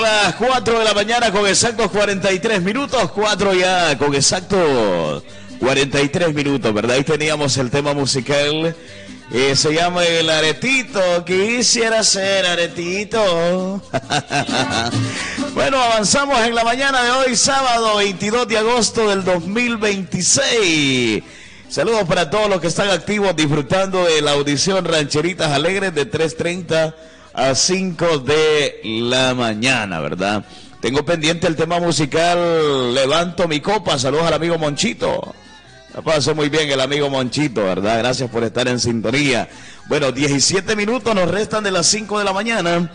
las 4 de la mañana con exactos 43 minutos, 4 ya con exactos 43 minutos, ¿verdad? Ahí teníamos el tema musical, se llama El Aretito, quisiera ser aretito. Bueno, avanzamos en la mañana de hoy, sábado 22 de agosto del 2026. Saludos para todos los que están activos disfrutando de la audición Rancheritas Alegres de 3:30 a 5 de la mañana, ¿verdad? Tengo pendiente el tema musical Levanto mi copa. Saludos al amigo Monchito. La pasó muy bien el amigo Monchito, ¿verdad? Gracias por estar en sintonía. Bueno, 17 minutos nos restan de las 5 de la mañana.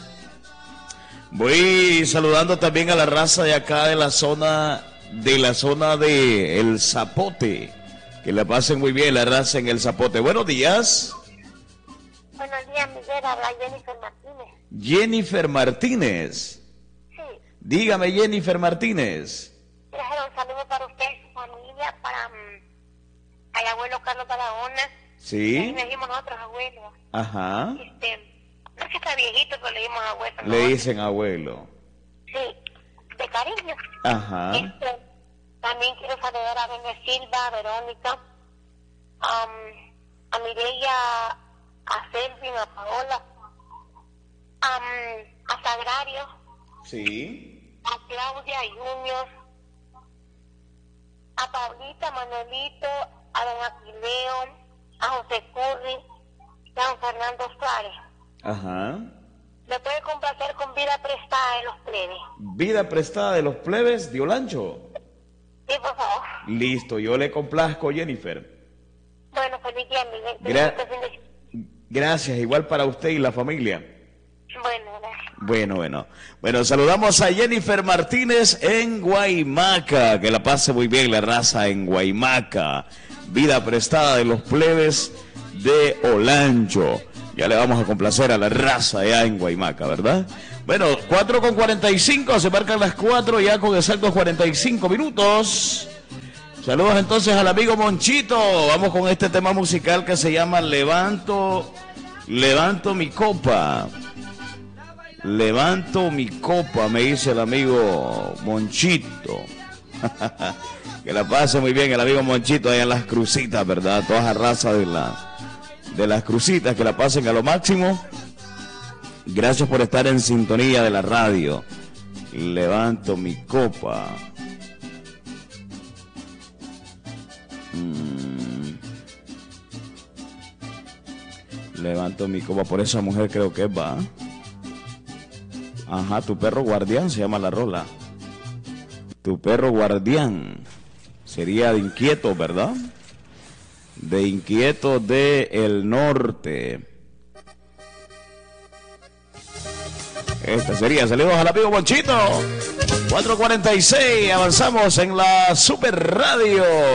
Voy saludando también a la raza de acá de la zona de El Zapote. Que la pasen muy bien la raza en El Zapote. Buenos días. Buenos días, Miguel. Habla Jennifer Martínez. Jennifer Martínez. Sí. Dígame, Jennifer Martínez. Quiero hacer un saludo para usted y su familia, para el abuelo Carlos Barahona. Sí. Y le dijimos nosotros abuelos. Ajá. No es que está viejito, pero le dimos abuelo. Le dicen abuelo. Sí, de cariño. Ajá. También quiero saludar a doña Silva, a Verónica, a Mireya, a Selvin, a Paola, a Sagrario, Sí. a Claudia, a Junior, a Paulita, a Manuelito, a don Aquileo, a José Curry, y a don Fernando Suárez. Ajá. ¿Me puede complacer con Vida Prestada de los Plebes? Vida prestada de los plebes de Olancho. Sí, por favor. Listo, yo le complazco, Jennifer. Bueno, feliz día, Miguel. Gracias, igual para usted y la familia. Bueno, gracias. Bueno, saludamos a Jennifer Martínez en Guaymaca. Que la pase muy bien la raza en Guaymaca. Vida prestada de los plebes de Olancho. Ya le vamos a complacer a la raza allá en Guaymaca, ¿verdad? Bueno, 4:45, se marcan las 4 ya con exactos 45 minutos. Saludos entonces al amigo Monchito. Vamos con este tema musical que se llama Levanto mi copa. Levanto mi copa, me dice el amigo Monchito. Que la pase muy bien el amigo Monchito allá en las crucitas, ¿verdad? Toda esa raza de las crucitas, que la pasen a lo máximo. Gracias por estar en sintonía de la radio. Levanto mi copa. Levanto mi copa por esa mujer, creo que va. Ajá, Tu Perro Guardián se llama la rola. Tu Perro Guardián. Sería de Inquieto, ¿verdad? De Inquieto de El Norte. Esta sería. Saludos al amigo Monchito. 4:46, avanzamos en la Super Radio.